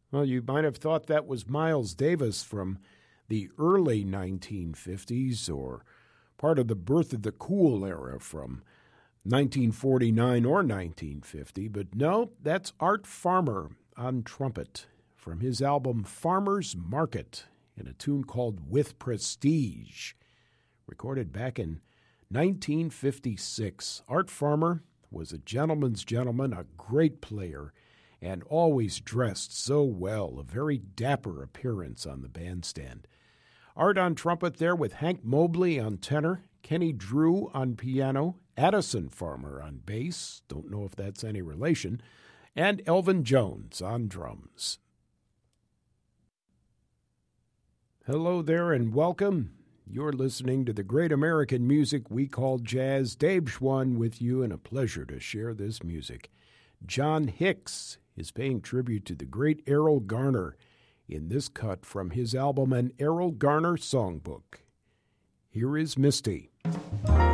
Well, you might have thought that was Miles Davis from the early 1950s or part of the Birth of the Cool era from 1949 or 1950, but no, that's Art Farmer on trumpet from his album Farmer's Market in a tune called With Prestige, recorded back in 1956. Art Farmer was a gentleman's gentleman, a great player, and always dressed so well, a very dapper appearance on the bandstand. Art on trumpet there with Hank Mobley on tenor, Kenny Drew on piano, Addison Farmer on bass, don't know if that's any relation, and Elvin Jones on drums. Hello there and welcome. You're listening to the great American music we call jazz. Dave Schwann with you, and a pleasure to share this music. John Hicks is paying tribute to the great Erroll Garner in this cut from his album An Erroll Garner Songbook. Here is Misty.